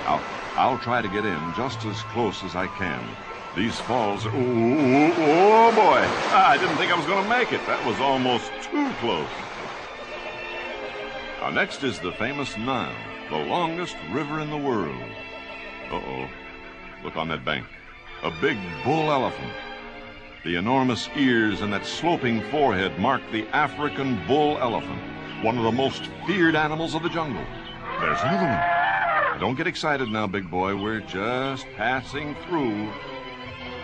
I'll try to get in just as close as I can. These falls are... Oh, boy. I didn't think I was going to make it. That was almost too close. Now, next is the famous Nile, the longest river in the world. Uh-oh. Look on that bank. A big bull elephant. The enormous ears and that sloping forehead mark the African bull elephant, one of the most feared animals of the jungle. There's another one. Don't get excited now, big boy. We're just passing through